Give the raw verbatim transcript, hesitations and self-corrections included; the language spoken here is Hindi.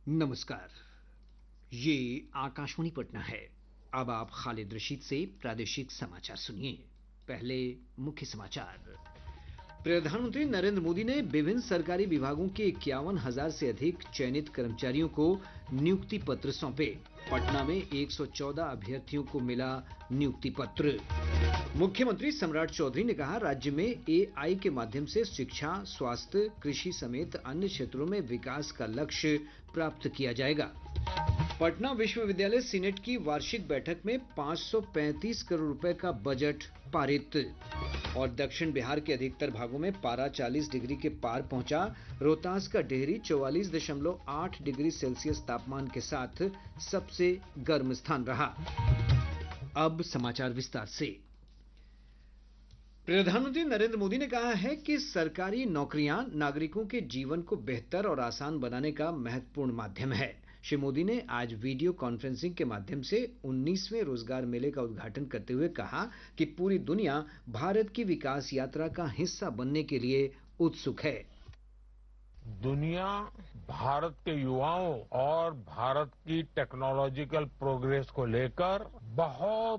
नमस्कार। ये आकाशवाणी पटना है। अब आप खालिद रशीद से प्रादेशिक समाचार सुनिए। पहले मुख्य समाचार। प्रधानमंत्री नरेंद्र मोदी ने विभिन्न सरकारी विभागों के इक्यावन हजार से अधिक चयनित कर्मचारियों को नियुक्ति पत्र सौंपे। पटना में एक सौ चौदह अभ्यर्थियों को मिला नियुक्ति पत्र। मुख्यमंत्री सम्राट चौधरी ने कहा, राज्य में ए आई के माध्यम से शिक्षा, स्वास्थ्य, कृषि समेत अन्य क्षेत्रों में विकास का लक्ष्य प्राप्त किया जाएगा। पटना विश्वविद्यालय सीनेट की वार्षिक बैठक में पाँच सौ पैंतीस करोड़ रुपए का बजट पारित। और दक्षिण बिहार के अधिकतर भागों में पारा चालीस डिग्री के पार पहुंचा। रोहतास का डेहरी चौवालीस दशमलव आठ डिग्री सेल्सियस तापमान के साथ सबसे गर्म स्थान रहा। अब समाचार विस्तार से। प्रधानमंत्री नरेंद्र मोदी ने कहा है कि सरकारी नौकरियां नागरिकों के जीवन को बेहतर और आसान बनाने का महत्वपूर्ण माध्यम है। श्री मोदी ने आज वीडियो कॉन्फ्रेंसिंग के माध्यम से उन्नीसवें रोजगार मेले का उद्घाटन करते हुए कहा कि पूरी दुनिया भारत की विकास यात्रा का हिस्सा बनने के लिए उत्सुक है। दुनिया भारत के युवाओं और भारत की टेक्नोलॉजिकल प्रोग्रेस को लेकर बहुत